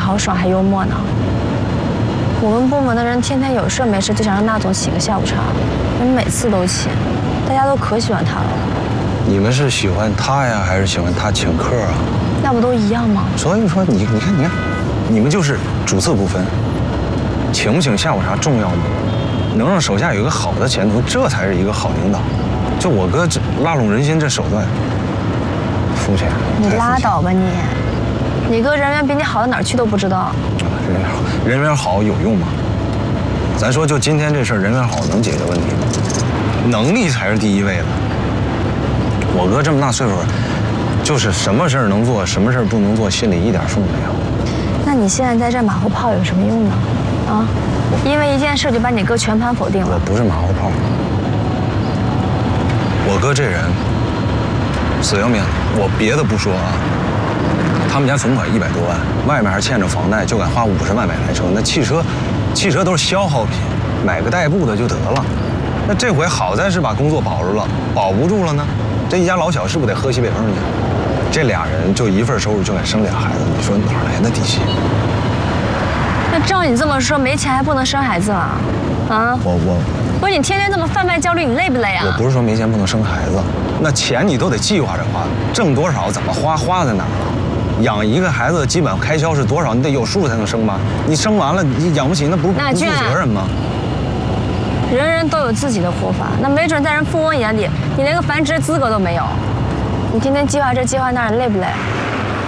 豪爽还幽默呢。我们部门的人天天有事没事就想让那总请个下午茶，人每次都请，大家都可喜欢他了。 你们是喜欢他呀，还是喜欢他请客啊？ 那不都一样吗？ 所以说你看，你们就是主次不分，请不请下午茶重要吗？能让手下有一个好的前途，这才是一个好领导。就我哥这拉拢人心这手段，肤浅。 你拉倒吧你！你哥人缘比你好到哪儿去都不知道。 人缘好有用吗？咱说就今天这事儿，人缘好能解决问题吗？能力才是第一位的。我哥这么大岁数，就是什么事儿能做，什么事儿不能做，心里一点数没有。 那你现在在这马后炮有什么用呢？啊？因为一件事就把你哥全盘否定了。 我不是马后炮。我哥这人死要面子，我别的不说啊，他们家存款100多万，外面还欠着房贷，就敢花50万买台车。那汽车都是消耗品，买个代步的就得了。那这回好在是把工作保住了，保不住了呢，这一家老小是不是得喝西北风去？这俩人就一份收入就敢生俩孩子，你说哪来的底气？ 那照你这么说，没钱还不能生孩子了？啊？不是你天天这么贩卖焦虑，你累不累啊？ 我不是说没钱不能生孩子，那钱你都得计划着花，挣多少怎么花，花在哪儿了？养一个孩子的基本开销是多少？你得有数才能生吧？你生完了你养不起，那不是不负责任吗？ 人人都有自己的活法，那没准在人富翁眼里，你连个繁殖资格都没有。你天天计划这计划那，累不累？